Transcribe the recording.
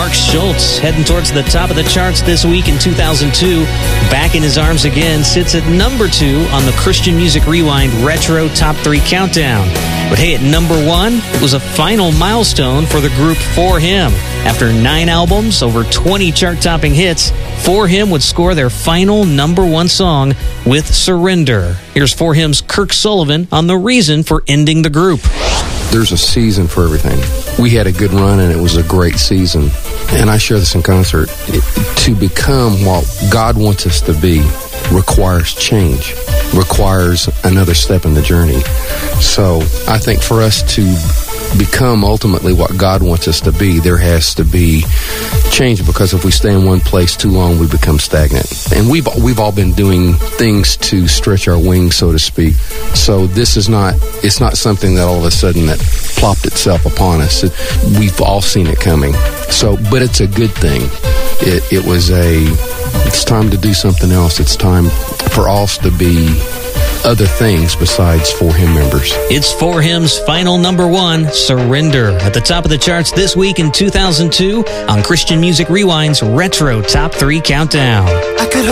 Mark Schultz, heading towards the top of the charts this week in 2002. Back in His Arms Again sits at number 2 on the Christian Music Rewind Retro Top 3 Countdown. But hey, at number 1, it was a final milestone for the group For Him. After 9 albums, over 20 chart-topping hits, For Him would score their final number 1 song with Surrender. Here's For Him's Kirk Sullivan on the reason for ending the group. There's a season for everything. We had a good run, and it was a great season. And I share this in concert. To become what God wants us to be requires change, requires another step in the journey. So I think for us to become ultimately what God wants us to be, there has to be change, because if we stay in one place too long, we become stagnant. And we've all been doing things to stretch our wings, so to speak. So it's not something that all of a sudden that plopped itself upon us. We've all seen it coming. So, but it's a good thing. It's time to do something else. It's time for us to be other things besides For Him members. It's For Him's final number 1, Surrender, at the top of the charts this week in 2002 on Christian Music Rewind's Retro Top 3 Countdown.